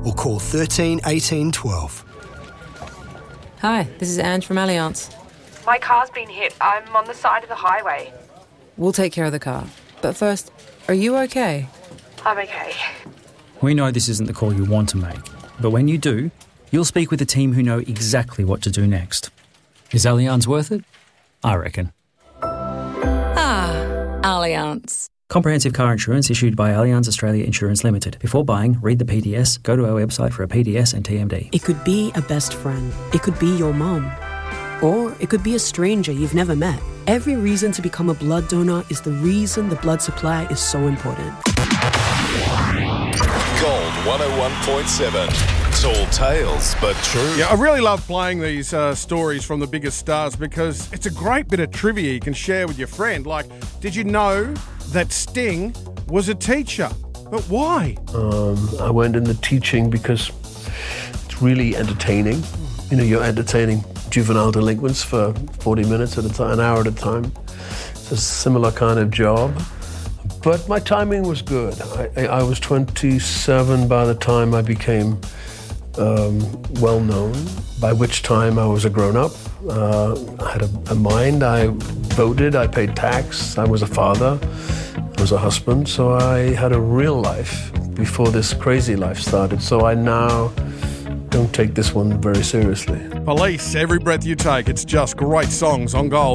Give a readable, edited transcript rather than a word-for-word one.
or call 13 18 12. Hi, this is Ange from Allianz. My car's been hit. I'm on the side of the highway. We'll take care of the car. But first, are you okay? I'm okay. We know this isn't the call you want to make, but when you do, you'll speak with a team who know exactly what to do next. Is Allianz worth it? I reckon. Allianz. Comprehensive car insurance issued by Allianz Australia Insurance Limited. Before buying, read the PDS, go to our website for a PDS and TMD. It could be a best friend. It could be your mom. Or it could be a stranger you've never met. Every reason to become a blood donor is the reason the blood supply is so important. Gold 101.7. Tall tales, but true. Yeah, I really love playing these stories from the biggest stars because it's a great bit of trivia you can share with your friend. Like, did you know that Sting was a teacher? But why? I went into teaching because it's really entertaining. You know, you're entertaining juvenile delinquents for 40 minutes at a time, an hour at a time. It's a similar kind of job. But my timing was good. I was 27 by the time I became well known, by which time I was a grown-up. I had a mind. I voted. I paid tax. I was a father. I was a husband. So I had a real life before this crazy life started. So I now don't take this one very seriously. Police, Every Breath You Take. It's just great songs on Gold.